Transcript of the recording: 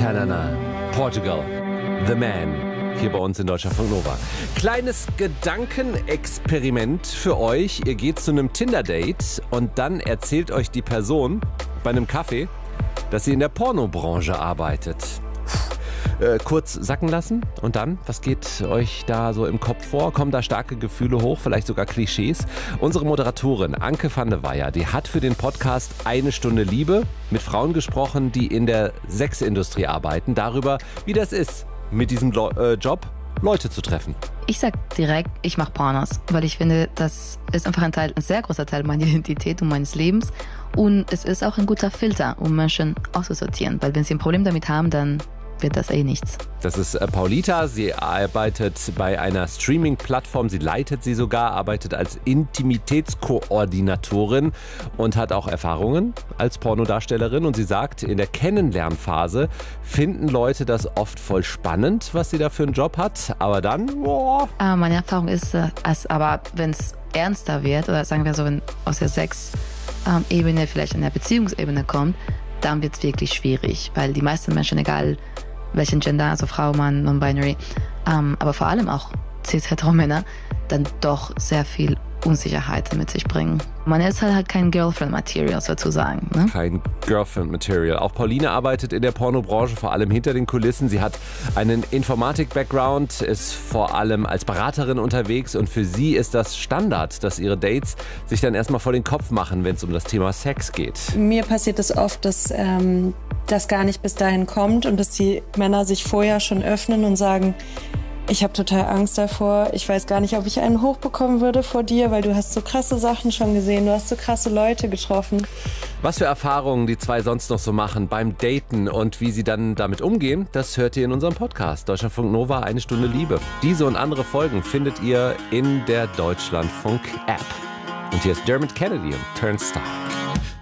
Tanana, Portugal, The Man, hier bei uns in Deutschlandfunk Nova. Kleines Gedankenexperiment für euch. Ihr geht zu einem Tinder-Date und dann erzählt euch die Person bei einem Kaffee, dass sie in der Pornobranche arbeitet. Kurz sacken lassen und dann, was geht euch da so im Kopf vor? Kommen da starke Gefühle hoch, vielleicht sogar Klischees? Unsere Moderatorin Anke van de Weyer, die hat für den Podcast Eine Stunde Liebe mit Frauen gesprochen, die in der Sexindustrie arbeiten, darüber, wie das ist, mit diesem Job Leute zu treffen. Ich sag direkt, ich mache Pornos, weil ich finde, das ist einfach ein sehr großer Teil meiner Identität und meines Lebens. Und es ist auch ein guter Filter, um Menschen auszusortieren, weil wenn sie ein Problem damit haben, dann wird das nichts. Das ist Paulita, sie arbeitet bei einer Streaming-Plattform, sie leitet sie sogar, arbeitet als Intimitätskoordinatorin und hat auch Erfahrungen als Pornodarstellerin und sie sagt, in der Kennenlernphase finden Leute das oft voll spannend, was sie da für einen Job hat, aber dann, boah. Meine Erfahrung ist, aber wenn es ernster wird, oder sagen wir so, wenn aus der Sex-Ebene vielleicht an der Beziehungsebene kommt, dann wird es wirklich schwierig, weil die meisten Menschen, egal welchen Gender, also Frau, Mann, Non-Binary, aber vor allem auch Cis-Hetero-Männer, dann doch sehr viel Unsicherheit mit sich bringen. Man ist halt kein Girlfriend-Material sozusagen. Ne? Kein Girlfriend-Material. Auch Pauline arbeitet in der Pornobranche, vor allem hinter den Kulissen. Sie hat einen Informatik-Background, ist vor allem als Beraterin unterwegs und für sie ist das Standard, dass ihre Dates sich dann erstmal vor den Kopf machen, wenn es um das Thema Sex geht. Mir passiert es oft, dass das gar nicht bis dahin kommt und dass die Männer sich vorher schon öffnen und sagen, ich habe total Angst davor. Ich weiß gar nicht, ob ich einen hochbekommen würde vor dir, weil du hast so krasse Sachen schon gesehen. Du hast so krasse Leute getroffen. Was für Erfahrungen die zwei sonst noch so machen beim Daten und wie sie dann damit umgehen, das hört ihr in unserem Podcast Deutschlandfunk Nova, Eine Stunde Liebe. Diese und andere Folgen findet ihr in der Deutschlandfunk-App. Und hier ist Dermot Kennedy und Turnstile.